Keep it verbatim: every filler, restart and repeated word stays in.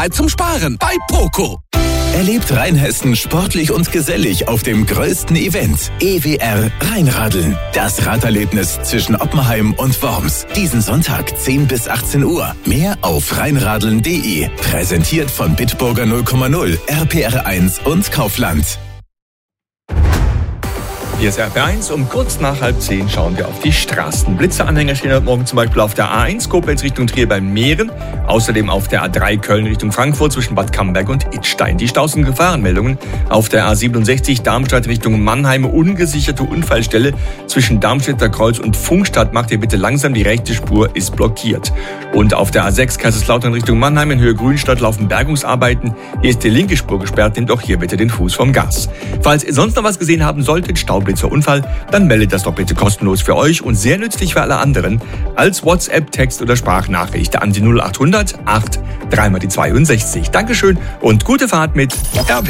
zum Sparen bei Poco. Erlebt Rheinhessen sportlich und gesellig auf dem größten Event. E W R Rheinradeln. Das Raderlebnis zwischen Oppenheim und Worms. Diesen Sonntag zehn bis achtzehn Uhr. Mehr auf rheinradeln punkt de. Präsentiert von Bitburger null Komma null, R P R eins und Kaufland. Hier ist R P R eins. Um kurz nach halb zehn schauen wir auf die Straßen. Blitzeranhänger stehen heute Morgen zum Beispiel auf der A eins Koblenz Richtung Trier bei Meeren. Außerdem auf der A drei Köln Richtung Frankfurt zwischen Bad Camberg und Idstein. Die Staus- und Gefahrenmeldungen auf der A siebenundsechzig Darmstadt Richtung Mannheim. Ungesicherte Unfallstelle zwischen Darmstädter Kreuz und Funkstadt. Macht ihr bitte langsam, die rechte Spur ist blockiert. Und auf der A sechs Kaiserslautern Richtung Mannheim in Höhe Grünstadt laufen Bergungsarbeiten. Hier ist die linke Spur gesperrt. Nehmt auch hier bitte den Fuß vom Gas. Falls ihr sonst noch was gesehen haben solltet, Staublitz zur Unfall, dann meldet das doch bitte kostenlos für euch und sehr nützlich für alle anderen als WhatsApp, Text oder Sprachnachricht an die null acht hundert acht drei mal die zweiundsechzig. Dankeschön und gute Fahrt mit R P R.